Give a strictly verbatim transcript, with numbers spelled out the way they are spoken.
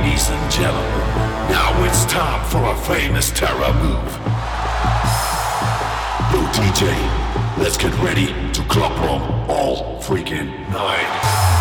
Ladies and gentlemen, now it's time for a famous terror move. Yo D J, let's get ready to club rock all freaking night.